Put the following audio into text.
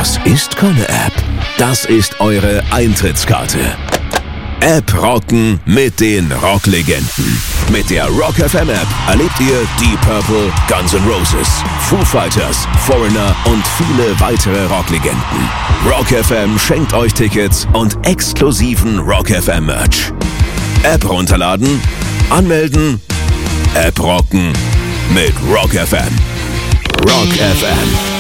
Das ist keine App. Das ist eure Eintrittskarte. App rocken mit den Rocklegenden. Mit der Rock FM App erlebt ihr Deep Purple, Guns N' Roses, Foo Fighters, Foreigner und viele weitere Rocklegenden. Rock FM schenkt euch Tickets und exklusiven Rock FM Merch. App runterladen, anmelden, App rocken mit Rock FM. Rock FM.